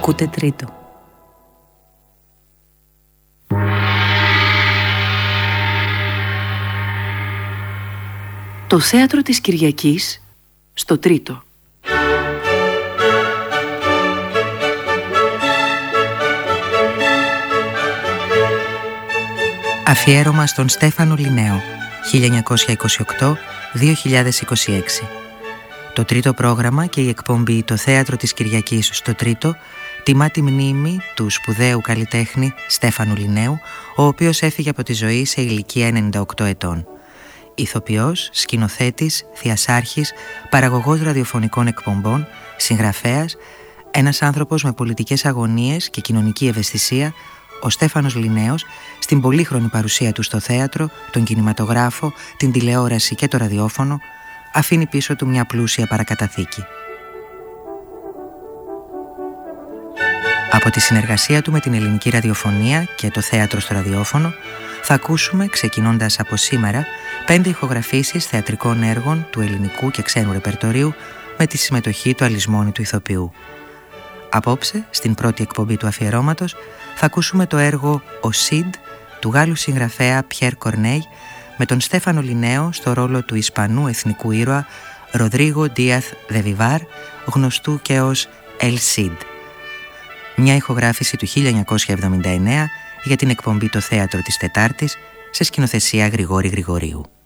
Ακούτε Τρίτο. Το θέατρο της Κυριακής στο Τρίτο. Αφιέρωμα στον Στέφανο Λινέο, 1928-2026. Το τρίτο πρόγραμμα και η εκπομπή «Το θέατρο της Κυριακής στο Τρίτο» τιμά τη μνήμη του σπουδαίου καλλιτέχνη Στέφανου Λινέου, ο οποίος έφυγε από τη ζωή σε ηλικία 98 ετών. Ηθοποιός, σκηνοθέτης, θειασάρχης, παραγωγός ραδιοφωνικών εκπομπών, συγγραφέας, ένας άνθρωπος με πολιτικές αγωνίες και κοινωνική ευαισθησία, ο Στέφανος Λινέος, στην πολύχρονη παρουσία του στο θέατρο, τον κινηματογράφο, την τηλεόραση και το ραδιόφωνο, αφήνει πίσω του μια πλούσια παρακαταθήκη. Από τη συνεργασία του με την ελληνική ραδιοφωνία και το θέατρο στο ραδιόφωνο, θα ακούσουμε, ξεκινώντας από σήμερα, 5 ηχογραφήσεις θεατρικών έργων του ελληνικού και ξένου ρεπερτορίου με τη συμμετοχή του αλυσμόνητου ηθοποιού. Απόψε, στην πρώτη εκπομπή του αφιερώματος, θα ακούσουμε το έργο «Ο Σιντ» του Γάλλου συγγραφέα Πιέρ Κορνέι, με τον Στέφανο Λινέο στο ρόλο του Ισπανού εθνικού ήρωα Ροδρίγο Ντίαθ Δε Βιβάρ, γνωστού και ως El Cid. Μια ηχογράφηση του 1979 για την εκπομπή «Το θέατρο της Τετάρτης» σε σκηνοθεσία Γρηγόρη Γρηγορίου.